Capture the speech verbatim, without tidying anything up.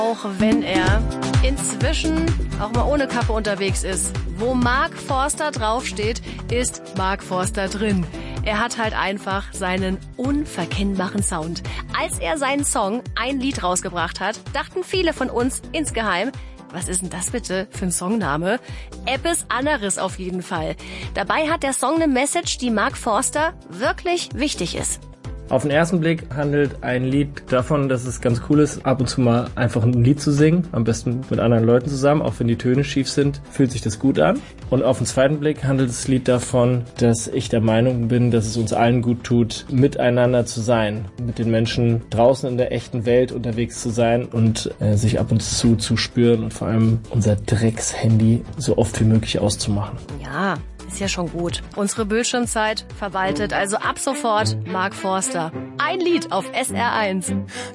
Auch wenn er inzwischen auch mal ohne Kappe unterwegs ist. Wo Mark Forster draufsteht, ist Mark Forster drin. Er hat halt einfach seinen unverkennbaren Sound. Als er seinen Song Ein Lied rausgebracht hat, dachten viele von uns insgeheim, was ist denn das bitte für ein Songname? Eppes anderes auf jeden Fall. Dabei hat der Song eine Message, die Mark Forster wirklich wichtig ist. Auf den ersten Blick handelt ein Lied davon, dass es ganz cool ist, ab und zu mal einfach ein Lied zu singen, am besten mit anderen Leuten zusammen, auch wenn die Töne schief sind, fühlt sich das gut an. Und auf den zweiten Blick handelt das Lied davon, dass ich der Meinung bin, dass es uns allen gut tut, miteinander zu sein, mit den Menschen draußen in der echten Welt unterwegs zu sein und äh, sich ab und zu zu spüren und vor allem unser Dreckshandy so oft wie möglich auszumachen. Ja, ist ja schon gut. Unsere Bildschirmzeit verwaltet also ab sofort Mark Forster. Ein Lied auf S R eins.